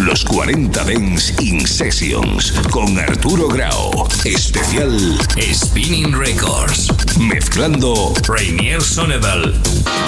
Los 40 Dance in Sessions con Arturo Grau. Especial Spinning Records. Mezclando Rainier Sonneville.